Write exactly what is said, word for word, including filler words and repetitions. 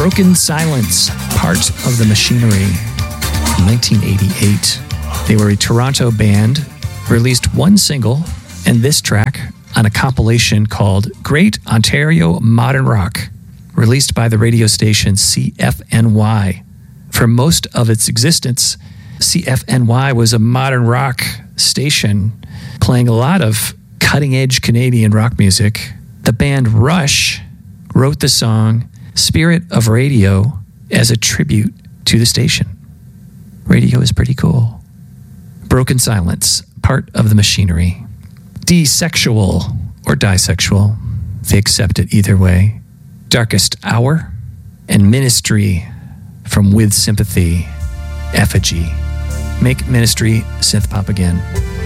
Broken Silence, Part of the Machinery, nineteen eighty-eight. They were a Toronto band, released one single and this track on a compilation called Great Ontario Modern Rock, released by the radio station C F N Y. For most of its existence, C F N Y was a modern rock station playing a lot of cutting-edge Canadian rock music. The band Rush wrote the song Spirit of Radio as a tribute to the station. Radio is pretty cool. Broken Silence, Part of the Machinery. Desexual or Disexual, they accept it either way. Darkest Hour and Ministry from With Sympathy, Effigy. Make Ministry synth pop again.